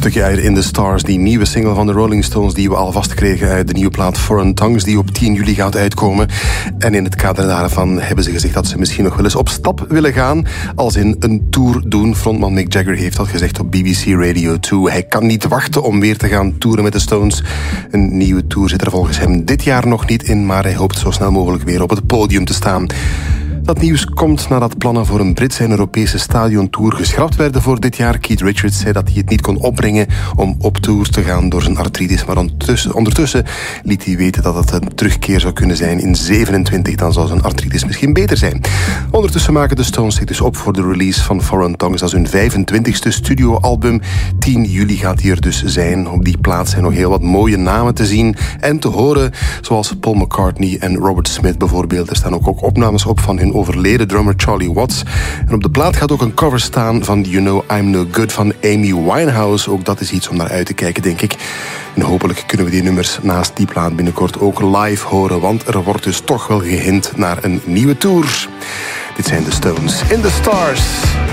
Stukje uit In the Stars, die nieuwe single van de Rolling Stones die we al vastkregen uit de nieuwe plaat Foreign Tongues die op 10 juli gaat uitkomen. En in het kader daarvan hebben ze gezegd dat ze misschien nog wel eens op stap willen gaan, als in een tour doen. Frontman Mick Jagger heeft dat gezegd op BBC Radio 2. Hij kan niet wachten om weer te gaan toeren met de Stones. Een nieuwe tour zit er volgens hem dit jaar nog niet in, maar hij hoopt zo snel mogelijk weer op het podium te staan. Dat nieuws komt nadat plannen voor een Britse en Europese stadiontour geschrapt werden voor dit jaar. Keith Richards zei dat hij het niet kon opbrengen om op tour te gaan door zijn artritis. Maar ondertussen liet hij weten dat het een terugkeer zou kunnen zijn in 27. Dan zou zijn artritis misschien beter zijn. Ondertussen maken de Stones zich dus op voor de release van Foreign Tongues. Dat is hun 25e studioalbum. 10 juli gaat hij er dus zijn. Op die plaats zijn nog heel wat mooie namen te zien en te horen. Zoals Paul McCartney en Robert Smith bijvoorbeeld. Er staan ook opnames op van hun overleden drummer Charlie Watts. En op de plaat gaat ook een cover staan van You Know I'm No Good van Amy Winehouse. Ook dat is iets om naar uit te kijken, denk ik. En hopelijk kunnen we die nummers naast die plaat binnenkort ook live horen, want er wordt dus toch wel gehint naar een nieuwe tour. Dit zijn de Stones in the Stars.